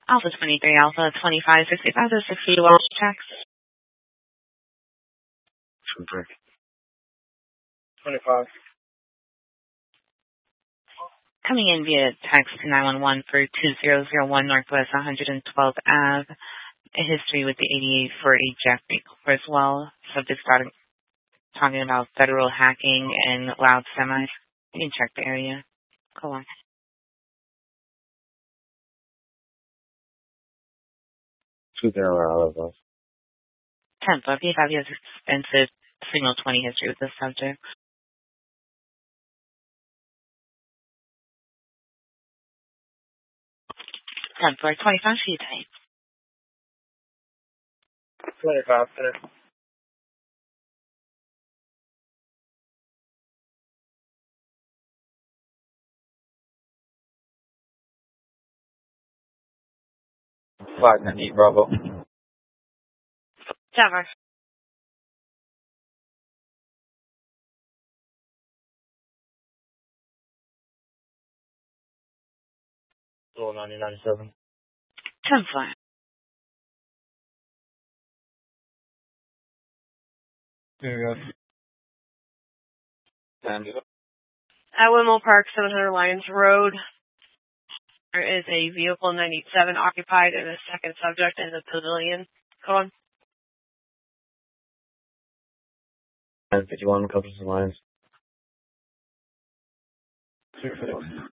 Alpha 23, Alpha 25, 65 to 60 to Welsh checks. 25. Coming in via text to 911 for 2001 Northwest 112th Ave. A history with the 88 for a Jack Baker as well. Subject started talking about federal hacking and loud semis. You can check the area. Go on. 20 hours. 10th, if you have your extensive signal 20 history with this subject. 10th, 25 sheet type. 25. 598 Bravo. Denver. Little 9097. 10th flight. There you go. And At Windmill Park, 700 Lions Road, there is a vehicle 97 occupied and a second subject in the pavilion. Go on. 51 covers the lines. 6